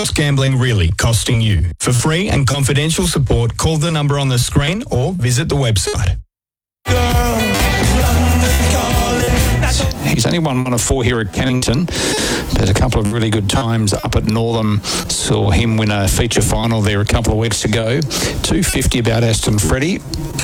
What's gambling really costing you? For free and confidential support, call the number on the screen or visit the website. He's only won 1 of 4 here at Cannington, but a couple of really good times up at Northam. Saw him win a feature final there a couple of weeks ago. $2.50 about Aston Freddie.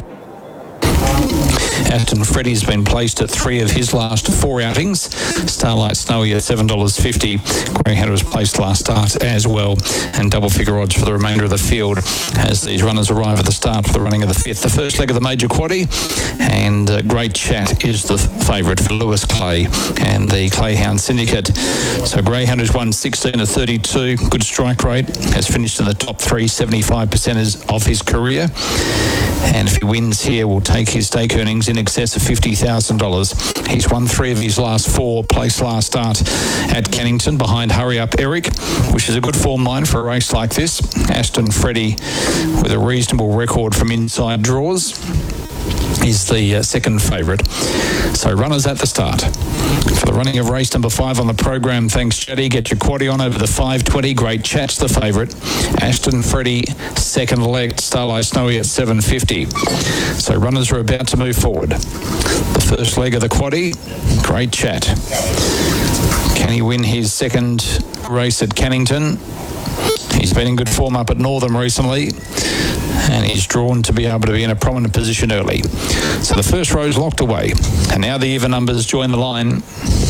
Aston Freddie's been placed at 3 of his last 4 outings. Starlight Snowy at $7.50. Greyhound was placed last start as well. And double figure odds for the remainder of the field as these runners arrive at the start for the running of the 5th. The first leg of the major quaddie. And Great Chat is the favourite for Lewis Clay and the Clayhound Syndicate. So Greyhound has won 16 of 32. Good strike rate. Has finished in the top 3, 75% of his career. And if he wins here, will take his stake earnings in excess of $50,000. He's won 3 of his last 4, placed last start at Cannington behind Hurry Up Eric, which is a good form line for a race like this. Aston Freddie, with a reasonable record from inside draws, is the second favourite. So runners at the start. For the running of race number 5 on the program, thanks Jetty. Get your quaddie on over the 5.20. Great Chat's the favourite. Aston Freddie, second leg. Starlight Snowy at $7.50. So runners are about to move forward. The first leg of the quaddie, Great Chat. Can he win his second race at Cannington? He's been in good form up at Northam recently, and he's drawn to be able to be in a prominent position early. So the first row's locked away, and now the even numbers join the line.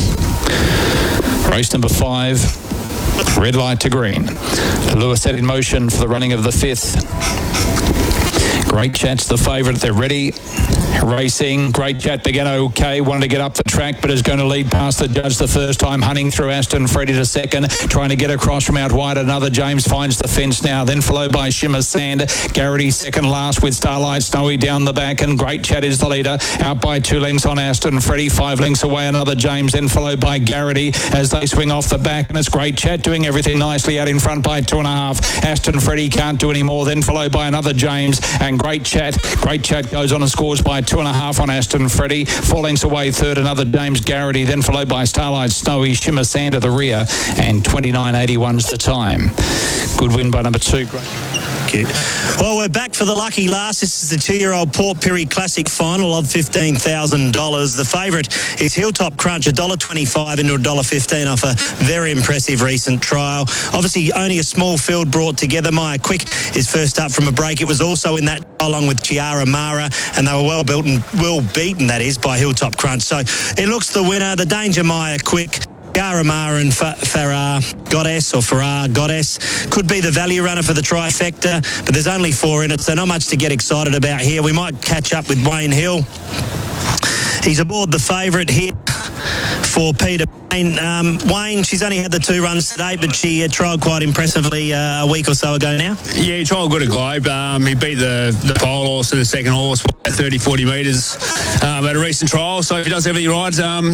Race number 5, red light to green. Lewis set in motion for the running of the 5th. Great Chat's the favourite. They're ready. Racing. Great Chat began okay. Wanted to get up the track, but is going to lead past the judge the first time. Hunting through Aston Freddie to second. Trying to get across from out wide. Another James finds the fence now. Then followed by Shimmer Sand. Garrity second last with Starlight Snowy down the back. And Great Chat is the leader. Out by 2 lengths on Aston Freddie. 5 lengths away another James. Then followed by Garrity as they swing off the back. And it's Great Chat doing everything nicely out in front by 2.5. Aston Freddie can't do any more. Then followed by another James. And Great Chat. Great Chat goes on and scores by 2.5 on Aston Freddie. 4 lengths away third, another James Garrity, then followed by Starlight Snowy, Shimmer Sand at the rear, and 29.81's the time. Good win by number 2. Great. Well, we're back for the lucky last. This is the 2-year-old Port Pirie Classic final of $15,000. The favourite is Hilltop Crunch, $1.25 into $1.15 off a very impressive recent trial. Obviously, only a small field brought together. Maya Quick is first up from a break. It was also in that along with Chiara Mara, and they were well beaten, that is, by Hilltop Crunch. So it looks the winner, the Danger Maya Quick. Garamara and Farrar Goddess could be the value runner for the trifecta, but there's only 4 in it, so not much to get excited about here. We might catch up with Wayne Hill. He's aboard the favourite here for Peter Payne. Wayne, she's only had the 2 runs today, but she trialled quite impressively a week or so ago now. Yeah, he trialled good at Globe. He beat the pole horse and the second horse at 30-40 metres at a recent trial, so if he does everything right,